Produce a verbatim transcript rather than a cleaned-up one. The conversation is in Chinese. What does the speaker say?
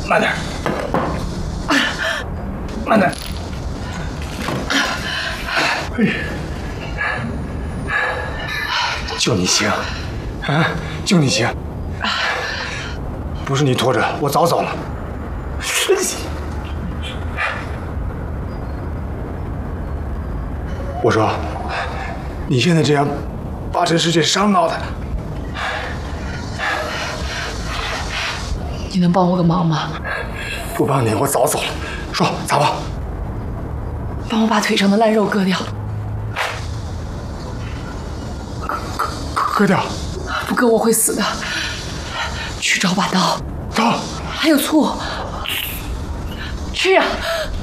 慢点，慢点。哎，就你行，啊，就你行。不是你拖着，我早走了。我说，你现在这样，把这世界伤闹的。 你能帮我个忙吗？ 不帮你，我早走了。说咋办？ 帮我把腿上的烂肉割掉。 割割割掉？ 不割我会死的。去找把刀。 刀？ 还有醋。去啊！